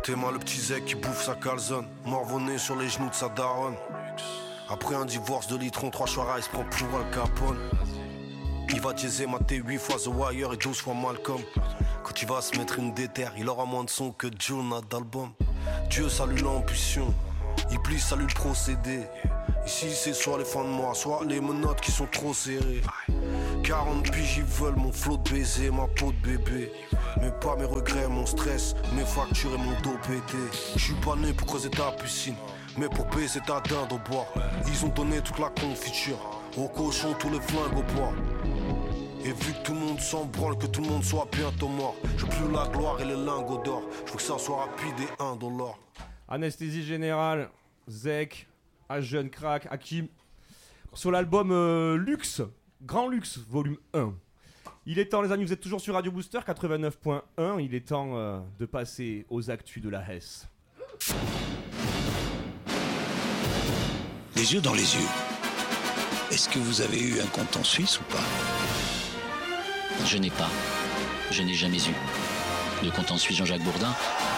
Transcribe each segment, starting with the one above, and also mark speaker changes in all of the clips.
Speaker 1: Théma le petit zec qui bouffe sa calzone, morvonné sur les genoux de sa daronne. Après un divorce de litron, 3 choix il se prend pour Al Capone. Il va diaiser mater 8 fois The Wire et 12 fois Malcolm. Quand il va se mettre une déterre, il aura moins de son que Joe n'a d'album. Dieu salue l'ambition, Iblis salue le procédé. Ici c'est soit les fins de mois, soit les menottes qui sont trop serrées. 40 piges ils veulent mon flot de baiser, ma peau de bébé. Mais pas mes regrets, mon stress, mes factures et mon dos pété. J'suis pas né pour creuser ta piscine, mais pour baisser ta dinde au bois. Ils ont donné toute la confiture, au cochon tous les flingues au bois. Et vu que tout le monde s'en branle, que tout le monde soit bientôt mort. Je veux plus la gloire et les lingots d'or, je veux que ça soit rapide et indolore.
Speaker 2: Anesthésie générale, Zek, Jeune Crack, Hakim. Sur l'album Luxe, Grand Luxe, volume 1. Il est temps les amis, vous êtes toujours sur Radio Booster 89.1. Il est temps de passer aux actus de la Hesse.
Speaker 3: Les yeux dans les yeux. Est-ce que vous avez eu un compte en Suisse ou pas ?
Speaker 4: Je n'ai jamais eu de compte en Suisse. Jean-Jacques Bourdin.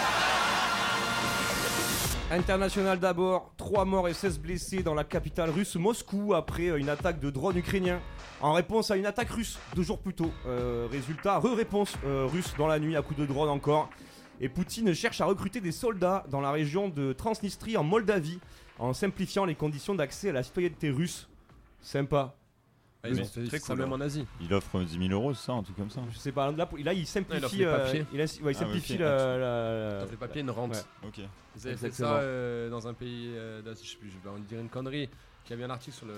Speaker 2: International d'abord, 3 morts et 16 blessés dans la capitale russe Moscou après une attaque de drone ukrainien en réponse à une attaque russe 2 jours plus tôt. Résultat, réponse russe dans la nuit à coups de drone encore. Et Poutine cherche à recruter des soldats dans la région de Transnistrie en Moldavie en simplifiant les conditions d'accès à la citoyenneté russe. Sympa.
Speaker 5: C'est très cool, même en Asie.
Speaker 6: Il offre 10 000 €, c'est ça, un truc comme ça.
Speaker 2: Je sais pas, là il simplifie. Il simplifie
Speaker 5: les papiers, une rente.
Speaker 2: Ouais.
Speaker 6: Ok.
Speaker 5: Vous avez fait ça dans un pays d'Asie, je sais plus, je vais en dire une connerie. Il y avait un article sur le.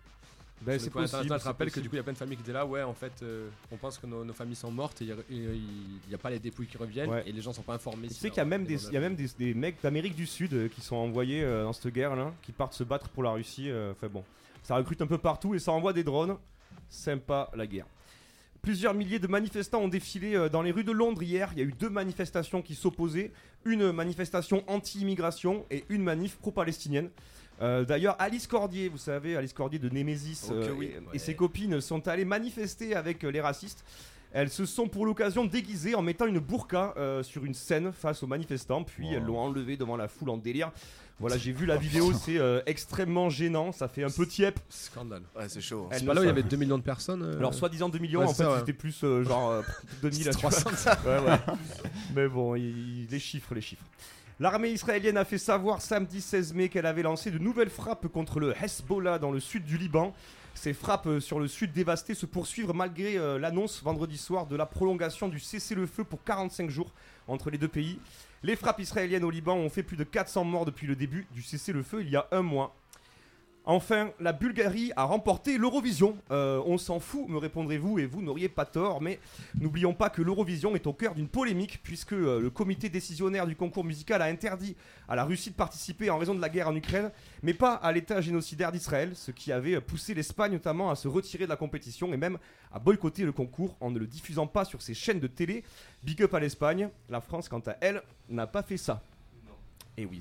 Speaker 2: Ben c'est possible.
Speaker 5: Je rappelle que du coup il y a plein de familles qui étaient là, ouais, en fait, on pense que nos familles sont mortes et il n'y a pas les dépouilles qui reviennent et les gens sont pas informés.
Speaker 2: Tu sais qu'il y a même des mecs d'Amérique du Sud qui sont envoyés dans cette guerre là, qui partent se battre pour la Russie. Enfin bon. Ça recrute un peu partout et ça envoie des drones. Sympa la guerre. Plusieurs milliers de manifestants ont défilé dans les rues de Londres hier. Il y a eu 2 manifestations qui s'opposaient. Une manifestation anti-immigration et une manif pro-palestinienne. D'ailleurs, Alice Cordier, vous savez, Alice Cordier de Némésis et ses copines sont allées manifester avec les racistes. Elles se sont pour l'occasion déguisées en mettant une burqa sur une scène face aux manifestants. Puis elles l'ont enlevée devant la foule en délire. Voilà, j'ai vu la vidéo, c'est extrêmement gênant, ça fait un peu tiep.
Speaker 5: Scandale.
Speaker 1: Ouais, c'est chaud.
Speaker 5: C'est pas là où il y avait 2 millions de personnes
Speaker 2: Alors, soi-disant 2 millions, en fait, c'était plus genre 2000 à
Speaker 5: 300.
Speaker 2: Ouais. Mais bon, les chiffres. L'armée israélienne a fait savoir samedi 16 mai qu'elle avait lancé de nouvelles frappes contre le Hezbollah dans le sud du Liban. Ces frappes sur le sud dévasté se poursuivent malgré l'annonce vendredi soir de la prolongation du cessez-le-feu pour 45 jours entre les deux pays. Les frappes israéliennes au Liban ont fait plus de 400 morts depuis le début du cessez-le-feu il y a un mois. Enfin, la Bulgarie a remporté l'Eurovision. On s'en fout, me répondrez-vous, et vous n'auriez pas tort, mais n'oublions pas que l'Eurovision est au cœur d'une polémique, puisque le comité décisionnaire du concours musical a interdit à la Russie de participer en raison de la guerre en Ukraine, mais pas à l'État génocidaire d'Israël, ce qui avait poussé l'Espagne notamment à se retirer de la compétition et même à boycotter le concours en ne le diffusant pas sur ses chaînes de télé. Big up à l'Espagne. La France, quant à elle, n'a pas fait ça. Et oui.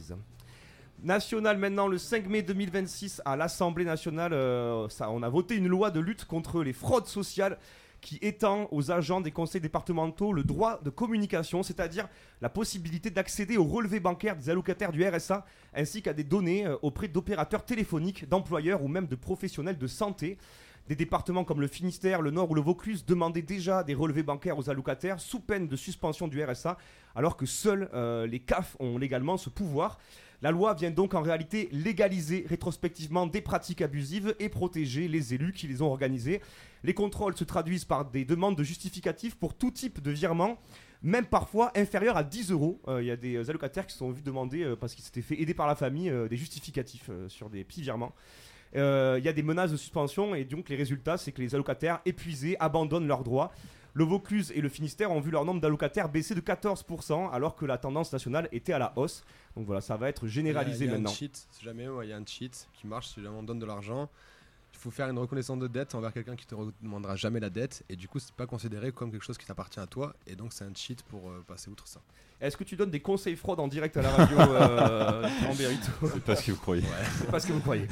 Speaker 2: National maintenant, le 5 mai 2026 à l'Assemblée nationale, on a voté une loi de lutte contre les fraudes sociales qui étend aux agents des conseils départementaux le droit de communication, c'est-à-dire la possibilité d'accéder aux relevés bancaires des allocataires du RSA ainsi qu'à des données auprès d'opérateurs téléphoniques, d'employeurs ou même de professionnels de santé. Des départements comme le Finistère, le Nord ou le Vaucluse demandaient déjà des relevés bancaires aux allocataires sous peine de suspension du RSA, alors que seuls les CAF ont légalement ce pouvoir. La loi vient donc en réalité légaliser rétrospectivement des pratiques abusives et protéger les élus qui les ont organisées. Les contrôles se traduisent par des demandes de justificatifs pour tout type de virement, même parfois inférieurs à 10 €. Il y a des allocataires qui se sont vus demander, parce qu'ils s'étaient fait aider par la famille, des justificatifs sur des petits virements. Il y a des menaces de suspension et donc les résultats, c'est que les allocataires épuisés abandonnent leurs droits. Le Vaucluse et le Finistère ont vu leur nombre d'allocataires baisser de 14% alors que la tendance nationale était à la hausse. Donc voilà, ça va être généralisé maintenant.
Speaker 5: Il y a un cheat, si jamais il y a un cheat qui marche, si jamais on donne de l'argent, il faut faire une reconnaissance de dette envers quelqu'un qui te demandera jamais la dette et du coup c'est pas considéré comme quelque chose qui t'appartient à toi et donc c'est un cheat pour passer outre ça.
Speaker 2: Est-ce que tu donnes des conseils fraude en direct à la radio en Berito?
Speaker 6: C'est pas ce que vous croyez.
Speaker 2: C'est pas ce que vous croyez.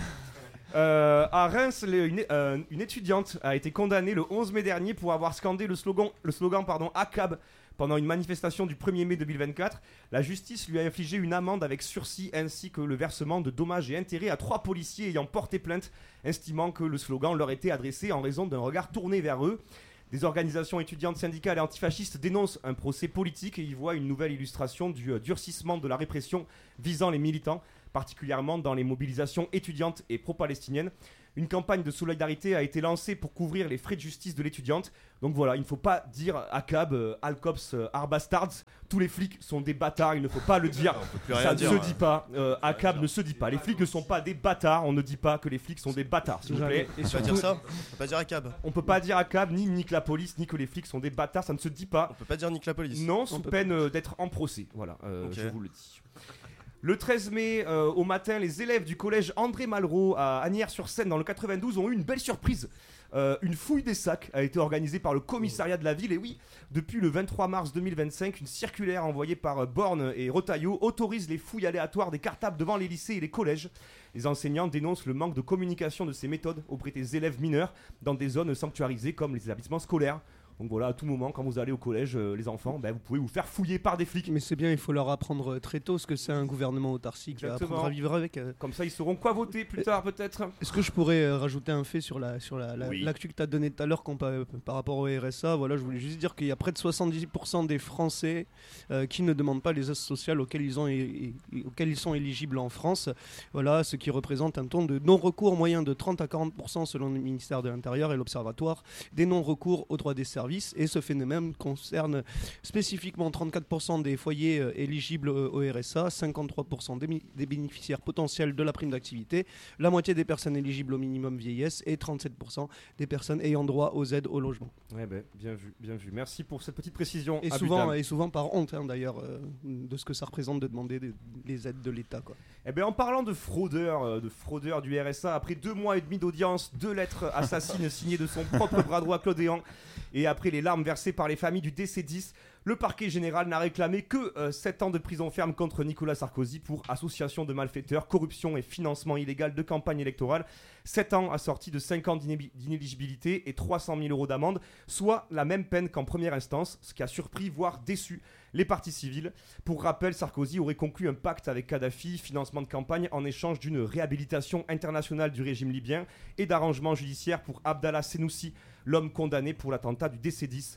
Speaker 2: À Reims, une étudiante a été condamnée le 11 mai dernier pour avoir scandé le slogan ACAB, pendant une manifestation du 1er mai 2024. La justice lui a infligé une amende avec sursis ainsi que le versement de dommages et intérêts à 3 policiers ayant porté plainte, estimant que le slogan leur était adressé en raison d'un regard tourné vers eux. Des organisations étudiantes, syndicales et antifascistes dénoncent un procès politique et y voient une nouvelle illustration du durcissement de la répression visant les militants, particulièrement dans les mobilisations étudiantes et pro-palestiniennes. Une campagne de solidarité a été lancée pour couvrir les frais de justice de l'étudiante. Donc voilà, il ne faut pas dire ACAB, All Cops are bastards, tous les flics sont des bâtards, il ne faut pas le dire. Ça ne se dit pas, ACAB ne se dit pas. Les flics ne sont pas des bâtards, on ne dit pas que les flics sont des bâtards, s'il vous plaît.
Speaker 7: Et on peut pas dire ça, on peut pas dire ACAB.
Speaker 2: On peut pas dire ACAB, ni que la police, ni que les flics sont des bâtards, ça ne se dit pas.
Speaker 7: On peut pas dire ni que la police.
Speaker 2: Non, sous peine d'être en procès, voilà,
Speaker 7: Ok.
Speaker 2: je vous le dis. Le 13 mai, au matin, les élèves du collège André Malraux à Asnières-sur-Seine dans le 92 ont eu une belle surprise. Une fouille des sacs a été organisée par le commissariat de la ville. Et oui, depuis le 23 mars 2025, une circulaire envoyée par Borne et Retailleau autorise les fouilles aléatoires des cartables devant les lycées et les collèges. Les enseignants dénoncent le manque de communication de ces méthodes auprès des élèves mineurs dans des zones sanctuarisées comme les établissements scolaires. Donc voilà, à tout moment, quand vous allez au collège, les enfants, vous pouvez vous faire fouiller par des flics.
Speaker 8: Mais c'est bien, il faut leur apprendre très tôt ce que c'est un gouvernement autarcique,
Speaker 2: Exactement.
Speaker 8: apprendre à vivre avec.
Speaker 2: Comme ça, ils sauront quoi voter plus tard, peut-être.
Speaker 8: Est-ce que je pourrais rajouter un fait sur
Speaker 2: Oui.
Speaker 8: l'actu que tu as donné tout à l'heure par rapport au RSA? Voilà, je voulais juste dire qu'il y a près de 70% des Français qui ne demandent pas les aides sociales auxquelles ils sont éligibles en France. Voilà, ce qui représente un taux de non-recours moyen de 30 à 40% selon le ministère de l'Intérieur et l'Observatoire des non-recours aux droits des services. Et ce phénomène concerne spécifiquement 34% des foyers éligibles au RSA, 53% des bénéficiaires potentiels de la prime d'activité, la moitié des personnes éligibles au minimum vieillesse et 37% des personnes ayant droit aux aides au logement.
Speaker 2: Ouais, bien vu, bien vu. Merci pour cette petite précision.
Speaker 8: Et souvent par honte d'ailleurs de ce que ça représente de demander les aides de l'État, quoi.
Speaker 2: En parlant de fraudeurs du RSA, après 2 mois et demi d'audience, 2 lettres assassines signées de son propre bras droit Claude Héan, et après les larmes versées par les familles du DC10, le parquet général n'a réclamé que 7 ans de prison ferme contre Nicolas Sarkozy pour association de malfaiteurs, corruption et financement illégal de campagne électorale. 7 ans assortis de 5 ans d'inéligibilité et 300 000 euros d'amende, soit la même peine qu'en première instance, ce qui a surpris, voire déçu les partis civils. Pour rappel, Sarkozy aurait conclu un pacte avec Kadhafi, financement de campagne en échange d'une réhabilitation internationale du régime libyen et d'arrangements judiciaires pour Abdallah Senoussi, l'homme condamné pour l'attentat du DC10,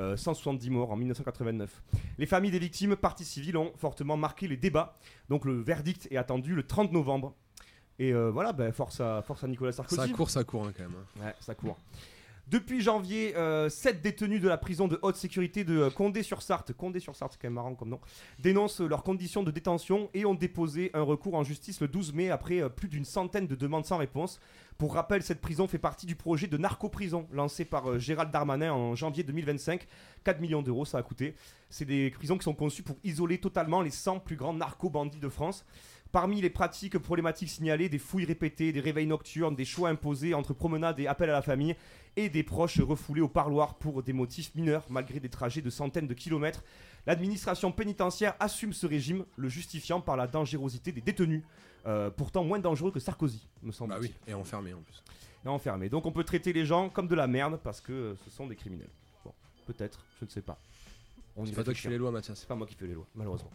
Speaker 2: 170 morts en 1989. Les familles des victimes, partis civils, ont fortement marqué les débats. Donc le verdict est attendu le 30 novembre. Et force à Nicolas Sarkozy.
Speaker 5: Ça court quand même.
Speaker 2: Ouais, ça court. Depuis janvier, 7 détenus de la prison de haute sécurité de Condé-sur-Sarthe, c'est quand même marrant comme nom, dénoncent leurs conditions de détention et ont déposé un recours en justice le 12 mai après plus d'une centaine de demandes sans réponse. Pour rappel, cette prison fait partie du projet de narco-prison lancé par Gérald Darmanin en janvier 2025. 4 millions d'euros ça a coûté. C'est des prisons qui sont conçues pour isoler totalement les 100 plus grands narco-bandits de France. Parmi les pratiques problématiques signalées, des fouilles répétées, des réveils nocturnes, des choix imposés entre promenades et appels à la famille et des proches refoulés au parloir pour des motifs mineurs malgré des trajets de centaines de kilomètres. L'administration pénitentiaire assume ce régime, le justifiant par la dangerosité des détenus, pourtant moins dangereux que Sarkozy, me semble-t-il.
Speaker 5: Bah oui, et enfermé en plus.
Speaker 2: Et enfermé. Donc on peut traiter les gens comme de la merde parce que ce sont des criminels. Bon, peut-être, je ne sais pas.
Speaker 5: C'est pas toi qui fais les lois, Mathias.
Speaker 2: C'est pas moi qui fais les lois, malheureusement.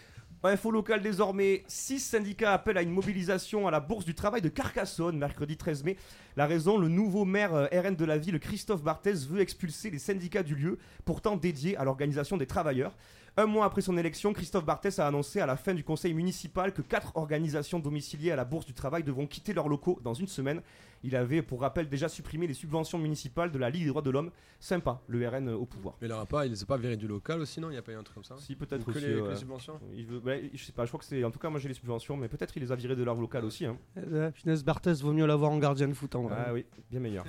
Speaker 2: Info locale désormais, 6 syndicats appellent à une mobilisation à la Bourse du Travail de Carcassonne, mercredi 13 mai. La raison, le nouveau maire RN de la ville, Christophe Barthès, veut expulser les syndicats du lieu, pourtant dédiés à l'organisation des travailleurs. Un mois après son élection, Christophe Barthès a annoncé à la fin du conseil municipal que 4 organisations domiciliées à la Bourse du Travail devront quitter leurs locaux dans une semaine. Il avait, pour rappel, déjà supprimé les subventions municipales de la Ligue des droits de l'homme. Sympa, le RN au pouvoir.
Speaker 5: Mais il ne les a pas virés du local aussi, non? Il n'y a pas eu un truc comme ça?
Speaker 2: Si, peut-être
Speaker 5: que
Speaker 2: aussi.
Speaker 5: les subventions
Speaker 2: je sais pas, je crois que c'est. En tout cas, moi j'ai les subventions, mais peut-être il les a virés de leur local aussi. Hein.
Speaker 8: Finesse Barthès, vaut mieux l'avoir en gardien de foot en vrai.
Speaker 2: Ah oui, bien meilleur.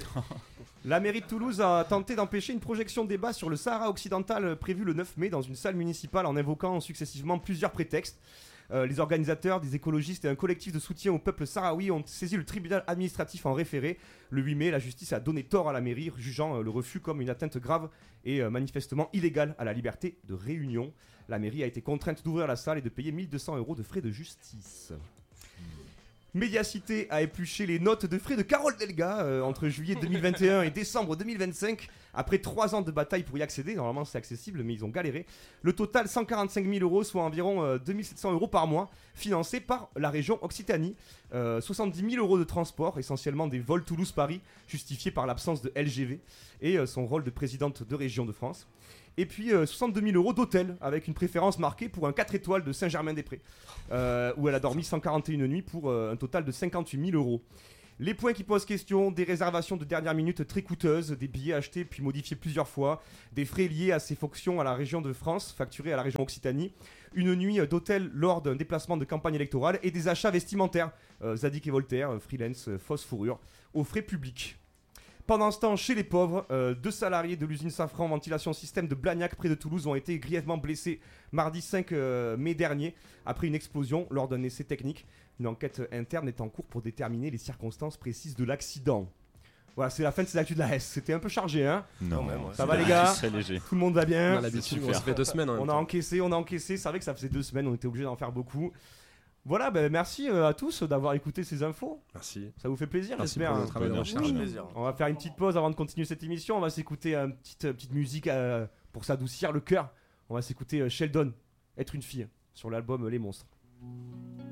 Speaker 2: La mairie de Toulouse a tenté d'empêcher une projection débat sur le Sahara occidental prévue le 9 mai dans une salle municipale en invoquant successivement plusieurs prétextes. Les organisateurs, des écologistes et un collectif de soutien au peuple sahraoui ont saisi le tribunal administratif en référé. Le 8 mai, la justice a donné tort à la mairie, jugeant le refus comme une atteinte grave et manifestement illégale à la liberté de réunion. La mairie a été contrainte d'ouvrir la salle et de payer 1 200 € de frais de justice. Mediacité a épluché les notes de frais de Carole Delga entre juillet 2021 et décembre 2025. Après 3 ans de bataille pour y accéder, normalement c'est accessible, mais ils ont galéré. Le total 145 000 euros, soit environ 2700 euros par mois, financé par la région Occitanie. 70 000 euros de transport, essentiellement des vols Toulouse-Paris, justifiés par l'absence de LGV, et son rôle de présidente de région de France. Et puis 62 000 euros d'hôtel, avec une préférence marquée pour un 4 étoiles de Saint-Germain-des-Prés, où elle a dormi 141 nuits pour un total de 58 000 euros. Les points qui posent question, des réservations de dernière minute très coûteuses, des billets achetés puis modifiés plusieurs fois, des frais liés à ses fonctions à la région de France, facturés à la région Occitanie, une nuit d'hôtel lors d'un déplacement de campagne électorale et des achats vestimentaires, Zadig et Voltaire, freelance, fausse fourrure, aux frais publics. Pendant ce temps, chez les pauvres, 2 salariés de l'usine Safran Ventilation Système de Blagnac près de Toulouse ont été grièvement blessés mardi 5 mai dernier après une explosion lors d'un essai technique. Une enquête interne est en cours pour déterminer les circonstances précises de l'accident. Voilà, c'est la fin de ces actus de la S. C'était un peu chargé, hein?
Speaker 6: Non,
Speaker 7: même, ouais.
Speaker 2: Ça va les gars?
Speaker 6: C'est léger.
Speaker 2: Tout le monde va
Speaker 5: On
Speaker 2: bien?
Speaker 5: a l'habitude,
Speaker 6: super.
Speaker 5: ça fait 2 semaines.
Speaker 2: On a encaissé. C'est vrai que ça faisait 2 semaines, on était obligé d'en faire beaucoup. Voilà, merci à tous d'avoir écouté ces infos.
Speaker 5: Merci.
Speaker 2: Ça vous fait plaisir,
Speaker 5: Merci
Speaker 2: j'espère.
Speaker 5: pour le travail de
Speaker 6: Bonne
Speaker 5: recherche.
Speaker 6: recherche.
Speaker 7: Plaisir.
Speaker 2: On va faire une petite pause avant de continuer cette émission. On va s'écouter une petite musique pour s'adoucir le cœur. On va s'écouter Sheldon, Être une fille, sur l'album Les Monstres.